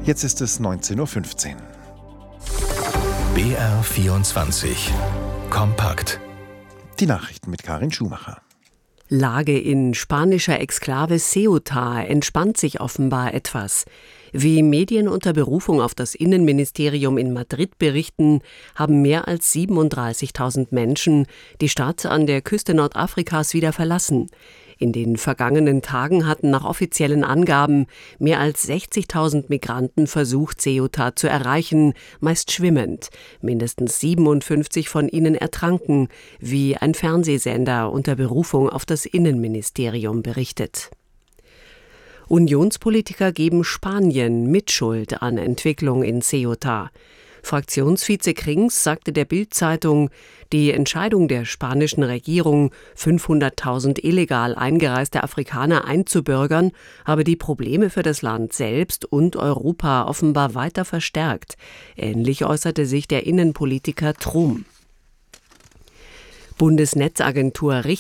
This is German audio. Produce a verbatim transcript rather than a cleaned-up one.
Jetzt ist es neunzehn Uhr fünfzehn. B R vierundzwanzig Kompakt. Die Nachrichten mit Karin Schumacher. Lage in spanischer Exklave Ceuta entspannt sich offenbar etwas. Wie Medien unter Berufung auf das Innenministerium in Madrid berichten, haben mehr als siebenunddreißigtausend Menschen die Stadt an der Küste Nordafrikas wieder verlassen. In den vergangenen Tagen hatten nach offiziellen Angaben mehr als sechzigtausend Migranten versucht, Ceuta zu erreichen, meist schwimmend. Mindestens siebenundfünfzig von ihnen ertranken, wie ein Fernsehsender unter Berufung auf das Innenministerium berichtet. Unionspolitiker geben Spanien Mitschuld an Entwicklung in Ceuta. Fraktionsvize Krings sagte der Bild-Zeitung, die Entscheidung der spanischen Regierung, fünfhunderttausend illegal eingereiste Afrikaner einzubürgern, habe die Probleme für das Land selbst und Europa offenbar weiter verstärkt. Ähnlich äußerte sich der Innenpolitiker Trum. Bundesnetzagentur